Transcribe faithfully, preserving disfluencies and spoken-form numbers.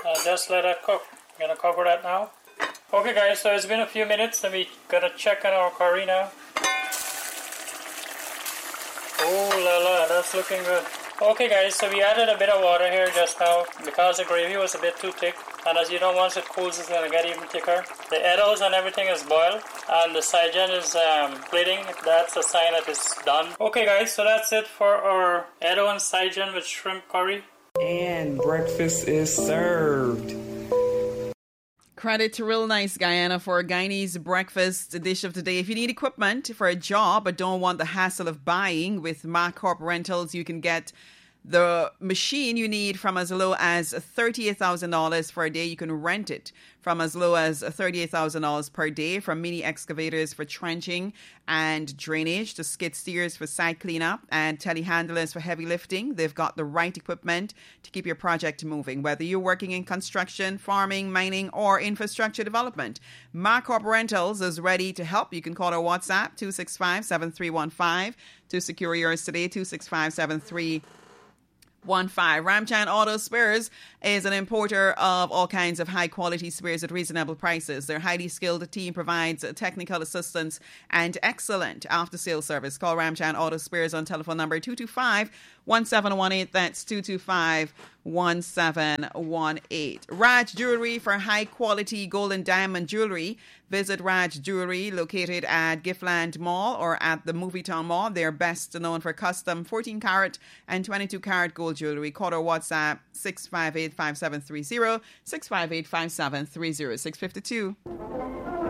and just let that cook. I'm gonna cover that now. Okay guys, so it's been a few minutes and we gonna check on our curry now. Oh la la, that's looking good. Okay guys, so we added a bit of water here just now because the gravy was a bit too thick, and as you know, once it cools it's going to get even thicker. The edibles and everything is boiled and the Saigon is um, plating. That's a sign that it's done. Okay guys, so that's it for our Edo and Saigon with shrimp curry. And breakfast is served. Credit to Real Nice Guyana for Guyanese breakfast dish of the day. If you need equipment for a job but don't want the hassle of buying, with MacCorp Rentals, you can get the machine you need from as low as thirty-eight thousand dollars for a day. You can rent it from as low as thirty-eight thousand dollars per day, from mini excavators for trenching and drainage to skid steers for site cleanup and telehandlers for heavy lifting. They've got the right equipment to keep your project moving, whether you're working in construction, farming, mining, or infrastructure development. MacCorp Rentals is ready to help. You can call or WhatsApp two six five, seven three one five to secure yours today, two six five, seven three one five. Ramchan Auto Spares is an importer of all kinds of high quality spares at reasonable prices. Their highly skilled team provides technical assistance and excellent after sales service. Call Ramchan Auto Spares on telephone number two two five, one seven one eight. That's two two five, one seven one eight. Raj Jewelry for high quality gold and diamond jewelry. Visit Raj Jewelry, located at Giftland Mall or at the Movietown Mall. They're best known for custom fourteen karat and twenty-two karat gold jewelry. Call or WhatsApp six five eight, five seven three zero, six five eight, five seven three zero. six fifty-two.